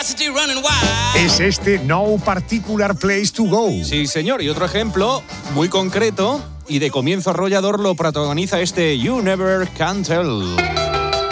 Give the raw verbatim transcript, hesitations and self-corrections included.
Es este No Particular Place to Go. Sí, señor. Y otro ejemplo muy concreto y de comienzo arrollador lo protagoniza este You Never Can Tell.